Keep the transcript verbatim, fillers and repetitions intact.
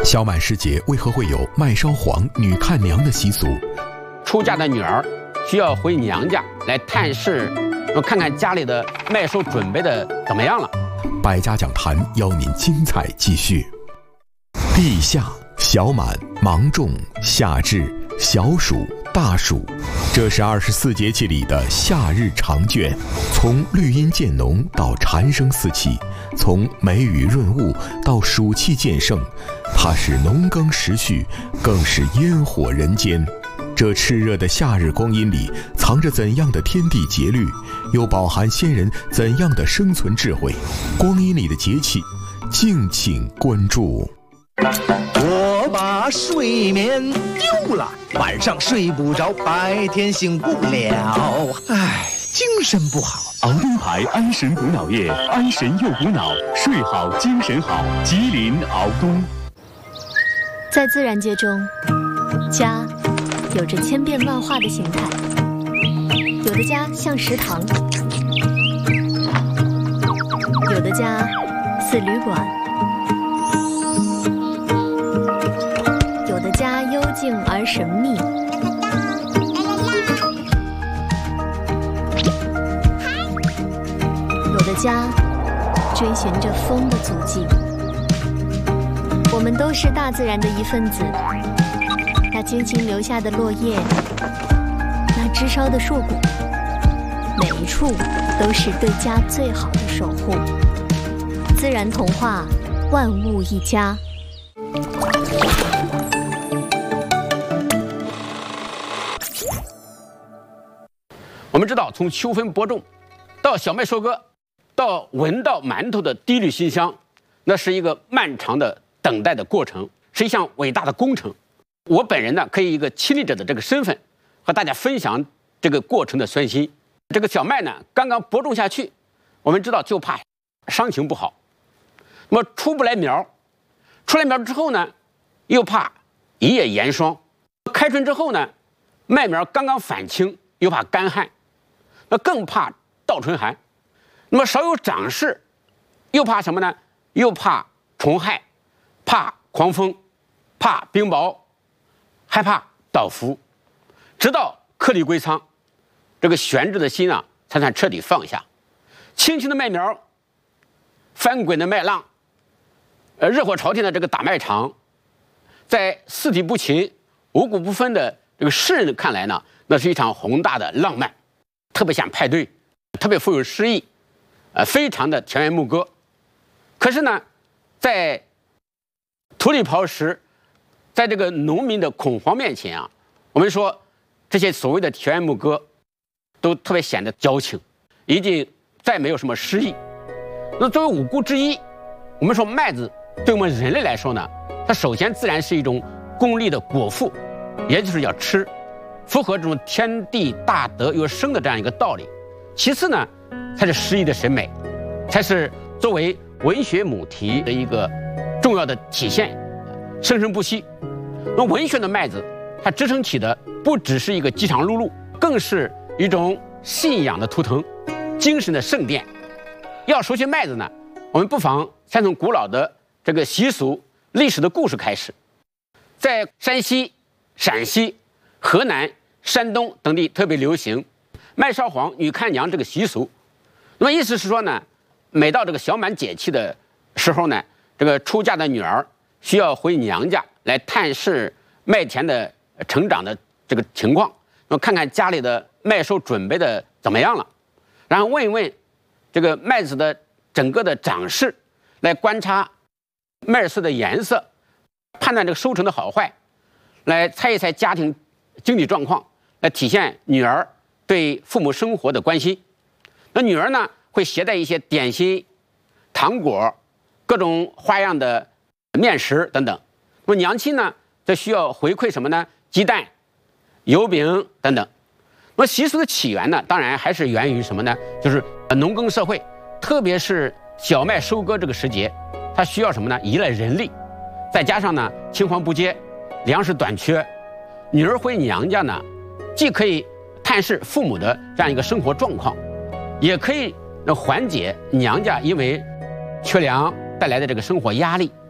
小满时节为何会有麦烧黄女看娘的习俗？ 出嫁的女儿需要回娘家来探视，看看家里的麦寿准备的怎么样了。 百家讲坛邀您精彩继续。立夏、小满、芒种、夏至、小暑、大暑，这是二十四节气里的夏日长卷。从绿阴渐浓到蝉声四起，从梅雨润物到暑气渐盛，它是农耕时序，更是烟火人间。这炽热的夏日光阴里，藏着怎样的天地节律，又饱含先人怎样的生存智慧？光阴里的节气，敬请关注。 我把睡眠丢了，晚上睡不着，白天醒不了，唉，精神不好。 熬灯牌安神补脑液，安神又补脑，睡好精神好。吉林熬冬。 在自然界中，家有着千变万化的形态，有的家像食堂，有的家似旅馆，有的家幽静而神秘，有的家追寻着风的足迹。我们都是大自然的一份子，那精心留下的落叶，那枝梢的硕果，每一处都是对家最好的守护。自然童话，万物一家。 我们知道，从秋分播种到小麦收割，到闻到馒头的滴绿馨香，那是一个漫长的等待的过程，是一项伟大的工程。我本人呢，可以以一个亲历者的这个身份，和大家分享这个过程的酸辛。这个小麦呢，刚刚播种下去，我们知道就怕伤情不好，那么出不来苗，出来苗之后呢，又怕一夜严霜，开春之后呢，麦苗刚刚返青，又怕干旱，那更怕倒春寒。那么少有长势，又怕什么呢？又怕虫害，怕狂风，怕冰雹，害怕倒伏。直到颗粒归仓，这个悬着的心啊，才算彻底放下。青青的麦苗，翻滚的麦浪，呃，热火朝天的这个打麦场，在四体不勤、五谷不分的这个诗人看来呢，那是一场宏大的浪漫，特别像派对，特别富有诗意，呃，非常的田园牧歌。可是呢，在土里刨食，在这个农民的恐慌面前啊，我们说这些所谓的田园牧歌，都特别显得矫情，已经再没有什么诗意。那作为五谷之一，我们说麦子对我们人类来说呢，它首先自然是一种功利的果腹，也就是要吃，符合这种天地大德有生的这样一个道理。其次呢，才是诗意的审美，才是作为文学母题的一个重要的体现，生生不息。那文学的麦子，它支撑起的不只是一个饥肠辘辘，更是一种信仰的图腾，精神的圣殿。要熟悉麦子呢，我们不妨先从古老的这个习俗、历史的故事开始。在山西、陕西、河南、山东等地特别流行麦烧黄女看娘这个习俗。那么意思是说呢，每到这个小满节气的时候呢，这个出嫁的女儿需要回娘家来探视麦田的成长的这个情况，那么看看家里的麦寿准备的怎么样了，然后问一问这个麦子的整个的长势，来观察麦色的颜色，判断这个收成的好坏，来猜一猜家庭经济状况，来体现女儿对父母生活的关心。那女儿呢，会携带一些点心、糖果、各种花样的面食等等。那么娘亲呢，则需要回馈什么呢？鸡蛋、油饼等等。那么习俗的起源呢，当然还是源于什么呢？就是农耕社会，特别是小麦收割这个时节，它需要什么呢？依赖人力，再加上呢青黄不接，粮食短缺，女儿回娘家呢，既可以探视父母的这样一个生活状况，也可以缓解娘家因为缺粮带来的这个生活压力。